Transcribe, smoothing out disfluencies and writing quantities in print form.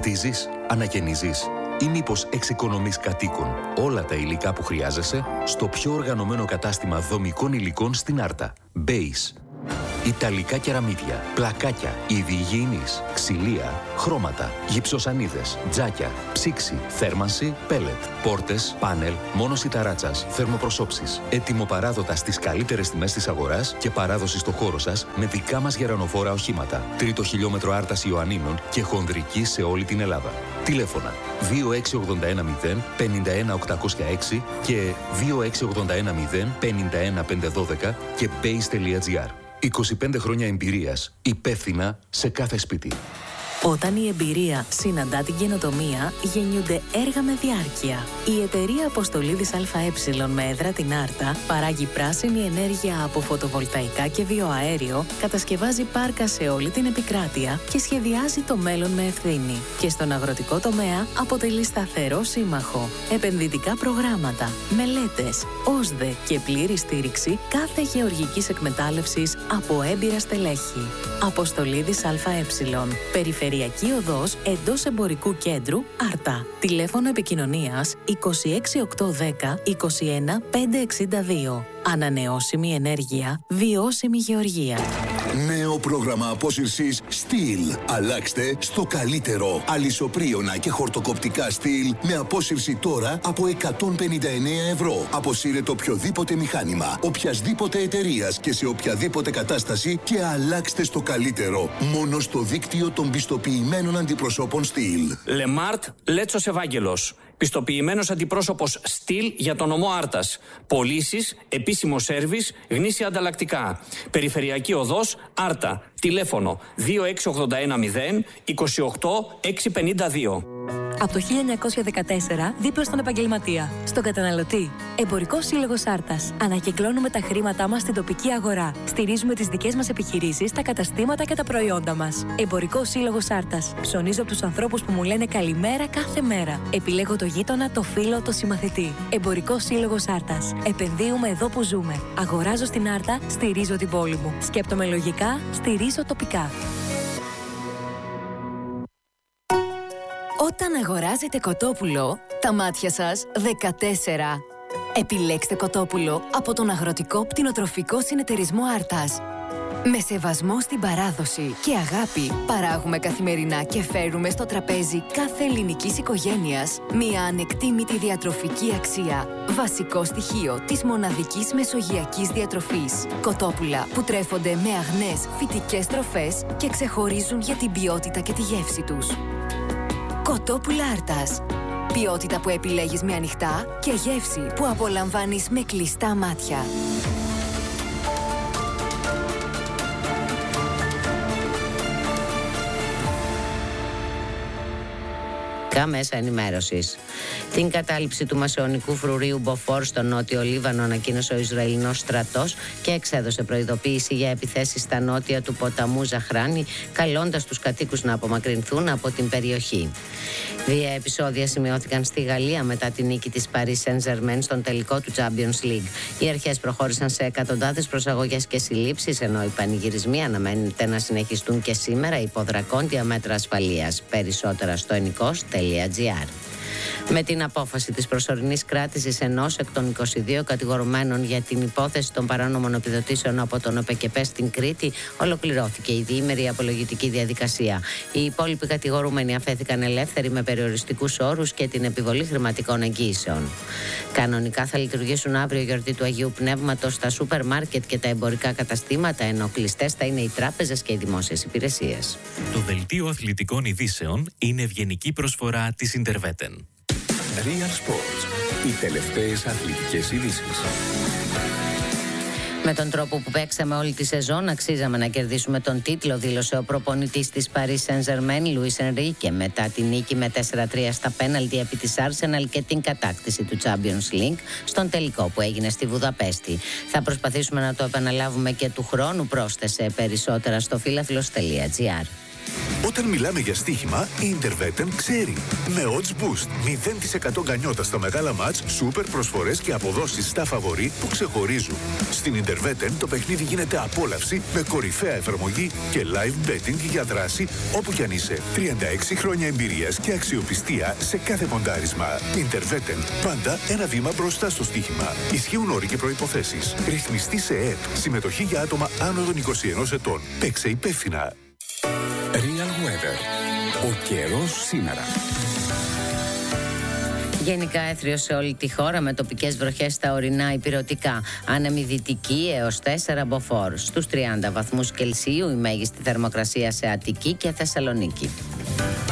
Κτίζεις, ανακαινίζεις ή μήπως εξοικονομείς κατοίκων όλα τα υλικά που χρειάζεσαι στο πιο οργανωμένο κατάστημα δομικών υλικών στην Άρτα. Base. Ιταλικά κεραμίδια, πλακάκια, είδη υγιεινής, ξυλία, χρώματα, γυψοσανίδες, τζάκια, ψήξη, θέρμανση, πέλετ, πόρτες, πάνελ, μόνωση ταράτσας, θερμοπροσώψεις. Ετοιμοπαράδοτα στις καλύτερες τιμές της αγοράς και παράδοση στο χώρο σας με δικά μας γερανοφόρα οχήματα. Τρίτο χιλιόμετρο Άρτας Ιωαννίνων και χονδρική σε όλη την Ελλάδα. Τηλέφωνα 26810 51806 και 26810 51512 και base.gr. 25 χρόνια εμπειρίας, υπεύθυνα σε κάθε σπίτι. Όταν η εμπειρία συναντά την καινοτομία, γεννιούνται έργα με διάρκεια. Η εταιρεία Αποστολίδης ΑΕ με έδρα την Άρτα παράγει πράσινη ενέργεια από φωτοβολταϊκά και βιοαέριο, κατασκευάζει πάρκα σε όλη την επικράτεια και σχεδιάζει το μέλλον με ευθύνη. Και στον αγροτικό τομέα αποτελεί σταθερό σύμμαχο. Επενδυτικά προγράμματα, μελέτες, ΟΣΔΕ και πλήρη στήριξη κάθε γεωργικής εκμετάλλευσης από έμπειρα στελέχη. Αποστολίδης ΑΕ. Περιφερειακή οδός εντός εμπορικού κέντρου Άρτα. Τηλέφωνο επικοινωνίας 26810 21 562. Ανανεώσιμη ενέργεια, βιώσιμη γεωργία. Νέο πρόγραμμα απόσυρσης Steel. Αλλάξτε στο καλύτερο. Αλυσοπρίωνα και χορτοκοπτικά Steel με απόσυρση τώρα από 159 ευρώ. Αποσύρετε οποιοδήποτε μηχάνημα, οποιασδήποτε εταιρείας και σε οποιαδήποτε κατάσταση και αλλάξτε στο καλύτερο. Μόνο στο δίκτυο των πιστοποιημένων αντιπροσώπων Steel. Λεμάρτ Λέτσος Ευάγγελος. Πιστοποιημένος αντιπρόσωπος Στυλ για τον νομό Άρτας. Πωλήσεις, επίσημο σέρβις, γνήσια ανταλλακτικά. Περιφερειακή οδός Άρτα. Τηλέφωνο 26810 28 652. Από το 1914, δίπλα στον επαγγελματία, στον καταναλωτή. Εμπορικός Σύλλογος Άρτας. Ανακυκλώνουμε τα χρήματά μας στην τοπική αγορά. Στηρίζουμε τις δικές μας επιχειρήσεις, τα καταστήματα και τα προϊόντα μας. Εμπορικός Σύλλογος Άρτας. Ψωνίζω από τους ανθρώπους που μου λένε καλημέρα κάθε μέρα. Επιλέγω το γείτονα, το φίλο, το συμμαθητή. Εμπορικός Σύλλογος Άρτας. Επενδύουμε εδώ που ζούμε. Αγοράζω στην Άρτα, στηρίζω την πόλη μου. Σκέπτομαι λογικά, στηρίζω τοπικά. Όταν αγοράζετε κοτόπουλο, τα μάτια σας 14. Επιλέξτε κοτόπουλο από τον Αγροτικό Πτηνοτροφικό Συνεταιρισμό Άρτας. Με σεβασμό στην παράδοση και αγάπη, παράγουμε καθημερινά και φέρουμε στο τραπέζι κάθε ελληνικής οικογένειας μια ανεκτήμητη διατροφική αξία. Βασικό στοιχείο της μοναδικής μεσογειακής διατροφής. Κοτόπουλα που τρέφονται με αγνές φυτικές τροφές και ξεχωρίζουν για την ποιότητα και τη γεύση τους. Κοτόπουλα Άρτας. Ποιότητα που επιλέγεις με ανοιχτά και γεύση που απολαμβάνεις με κλειστά μάτια. Μέσα ενημέρωσης. Την κατάληψη του μασαιωνικού φρουρίου Μποφόρ στο νότιο Λίβανο ανακοίνωσε ο Ισραηλινός στρατός και εξέδωσε προειδοποίηση για επιθέσεις στα νότια του ποταμού Ζαχράνη, καλώντας τους κατοίκους να απομακρυνθούν από την περιοχή. 2 επεισόδια σημειώθηκαν στη Γαλλία μετά την νίκη της Paris Saint-Germain στον τελικό του Champions League. Οι αρχές προχώρησαν σε εκατοντάδες προσαγωγές και συλλήψεις, ενώ οι πανηγυρισμοί αναμένεται να συνεχιστούν και σήμερα υπό δρακόντια μέτρα ασφαλείας. Περισσότερα στο ennikos.gr. Με την απόφαση της προσωρινής κράτησης ενός εκ των 22 κατηγορουμένων για την υπόθεση των παράνομων επιδοτήσεων από τον ΟΠΕΚΕΠΕ στην Κρήτη, ολοκληρώθηκε η διήμερη απολογητική διαδικασία. Οι υπόλοιποι κατηγορούμενοι αφέθηκαν ελεύθεροι με περιοριστικούς όρους και την επιβολή χρηματικών εγγύσεων. Κανονικά θα λειτουργήσουν αύριο γιορτή του Αγίου Πνεύματος στα σούπερ μάρκετ και τα εμπορικά καταστήματα, ενώ κλειστές θα είναι οι τράπεζες και οι δημόσιες υπηρεσίες. Το δελτίο αθλητικών ειδήσεων είναι ευγενική προσφορά της Interveten. Real Sports. Οι τελευταίες αθλητικές ειδήσεις. Με τον τρόπο που παίξαμε όλη τη σεζόν, αξίζαμε να κερδίσουμε τον τίτλο, δήλωσε ο προπονητής της Paris Saint-Germain, Λουίς Ενρίκε, μετά τη νίκη με 4-3 στα πέναλτι επί της Arsenal και την κατάκτηση του Champions League στον τελικό που έγινε στη Βουδαπέστη. Θα προσπαθήσουμε να το επαναλάβουμε και του χρόνου, πρόσθεσε. Περισσότερα στο philatelos.gr. Όταν μιλάμε για στοίχημα, η Interveten ξέρει. Με odds boost, 0% γκανιότα στα μεγάλα μάτς, σούπερ προσφορές και αποδόσεις στα φαβορί που ξεχωρίζουν. Στην Interveten το παιχνίδι γίνεται απόλαυση με κορυφαία εφαρμογή και live betting για δράση όπου κι αν είσαι. 36 χρόνια εμπειρίας και αξιοπιστία σε κάθε μοντάρισμα. Interveten, πάντα ένα βήμα μπροστά στο στοίχημα. Ισχύουν όροι και προϋποθέσεις. Ρυθμιστή σε ΕΕΠ. Συμμετοχή για άτομα άνω των 21 ετών. Παίξε υπεύθυνα. Real Weather. Ο καιρός σήμερα. Γενικά έθριο σε όλη τη χώρα με τοπικές βροχές στα ορεινά ηπειρωτικά. Άνεμη δυτική έως 4 μποφόρ. Στους 30 βαθμούς Κελσίου η μέγιστη θερμοκρασία σε Αττική και Θεσσαλονίκη.